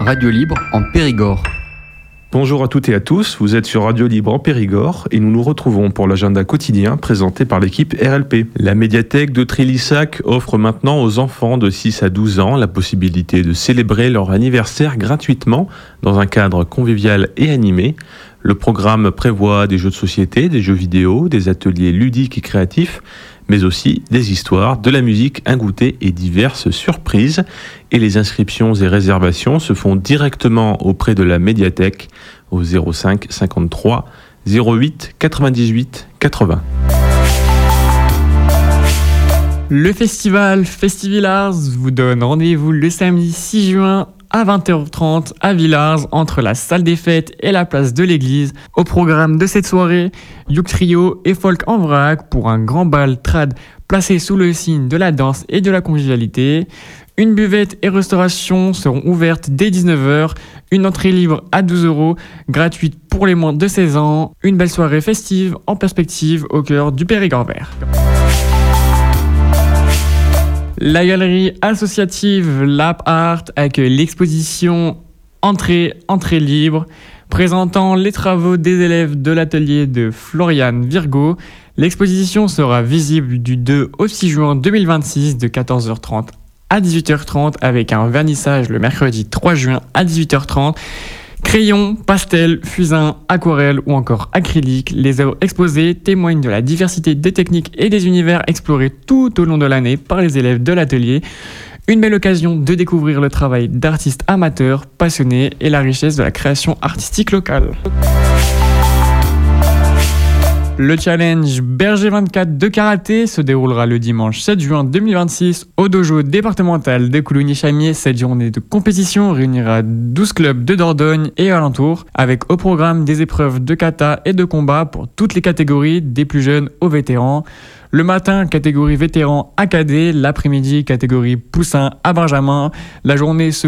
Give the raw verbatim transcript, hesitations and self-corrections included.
Radio Libre en Périgord. Bonjour à toutes et à tous, vous êtes sur Radio Libre en Périgord et nous nous retrouvons pour l'agenda quotidien présenté par l'équipe R L P. La médiathèque de Trélissac offre maintenant aux enfants de six à douze ans la possibilité de célébrer leur anniversaire gratuitement dans un cadre convivial et animé. Le programme prévoit des jeux de société, des jeux vidéo, des ateliers ludiques et créatifs, mais aussi des histoires, de la musique, un goûter et diverses surprises. Et les inscriptions et réservations se font directement auprès de la médiathèque au zéro cinq cinquante-trois zéro huit quatre-vingt-dix-huit quatre-vingts. Le festival Festivillars vous donne rendez-vous le samedi six juin à vingt heures trente à Villars, entre la salle des fêtes et la place de l'église. Au programme de cette soirée, Youk Trio et Folk en vrac pour un grand bal trad placé sous le signe de la danse et de la convivialité. Une buvette et restauration seront ouvertes dès dix-neuf heures. Une entrée libre à douze euros, gratuite pour les moins de seize ans. Une belle soirée festive en perspective au cœur du Périgord vert. La galerie associative Lap Art accueille l'exposition Entrée, entrée libre, présentant les travaux des élèves de l'atelier de Floriane Virgo. L'exposition sera visible du deux au six juin deux mille vingt-six de quatorze heures trente à dix-huit heures trente avec un vernissage le mercredi trois juin à dix-huit heures trente. Crayons, pastels, fusains, aquarelles ou encore acryliques, les œuvres exposées témoignent de la diversité des techniques et des univers explorés tout au long de l'année par les élèves de l'atelier. Une belle occasion de découvrir le travail d'artistes amateurs, passionnés et la richesse de la création artistique locale. Le challenge Berger vingt-quatre de karaté se déroulera le dimanche sept juin deux mille vingt-six au dojo départemental de Coulogny-Chamiers. Cette journée de compétition réunira douze clubs de Dordogne et alentours, avec au programme des épreuves de kata et de combat pour toutes les catégories, des plus jeunes aux vétérans. Le matin, catégorie vétéran à cadet, l'après-midi, catégorie poussin à benjamin. La journée se